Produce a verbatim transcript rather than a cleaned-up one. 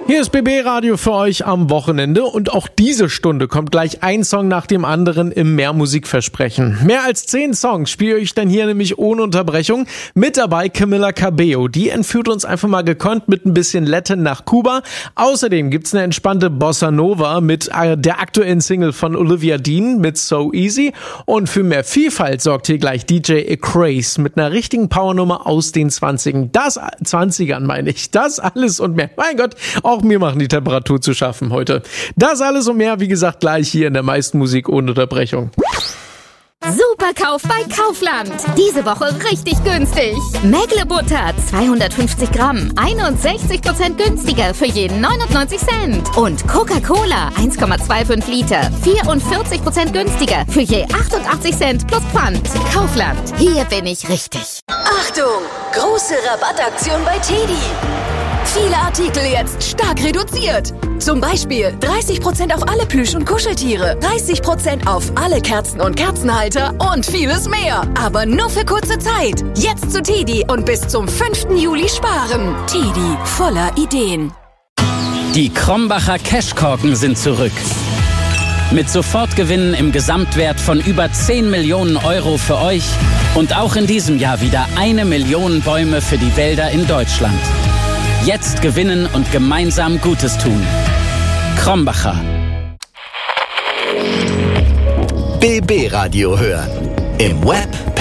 Hier ist B B Radio für euch am Wochenende und auch diese Stunde kommt gleich ein Song nach dem anderen im Mehrmusikversprechen. Mehr als zehn Songs spiele ich dann hier nämlich ohne Unterbrechung. Mit dabei Camila Cabello, die entführt uns einfach mal gekonnt mit ein bisschen Latin nach Kuba. Außerdem gibt's eine entspannte Bossa Nova mit der aktuellen Single von Olivia Dean mit So Easy. Und für mehr Vielfalt sorgt hier gleich D J Acraze mit einer richtigen Powernummer aus den zwanzigern. Das zwanzigern meine ich. Das alles und mehr. Mein Gott, auch mir machen die Temperatur zu schaffen heute. Das alles und mehr, wie gesagt, gleich hier in der meisten Musik ohne Unterbrechung. Superkauf bei Kaufland. Diese Woche richtig günstig. Mägle-Butter zweihundertfünfzig Gramm, einundsechzig Prozent günstiger für jeden neunundneunzig Cent. Und Coca-Cola eins Komma fünfundzwanzig Liter, vierundvierzig Prozent günstiger für je achtundachtzig Cent plus Pfand. Kaufland, hier bin ich richtig. Achtung, große Rabattaktion bei Teddy. Viele Artikel jetzt stark reduziert. Zum Beispiel dreißig Prozent auf alle Plüsch- und Kuscheltiere, dreißig Prozent auf alle Kerzen und Kerzenhalter und vieles mehr. Aber nur für kurze Zeit. Jetzt zu Teddy und bis zum fünften Juli sparen. Teddy, voller Ideen. Die Krombacher Cashkorken sind zurück. Mit Sofortgewinnen im Gesamtwert von über zehn Millionen Euro für euch und auch in diesem Jahr wieder eine Million Bäume für die Wälder in Deutschland. Jetzt gewinnen und gemeinsam Gutes tun. Krombacher. B B Radio hören. Im Web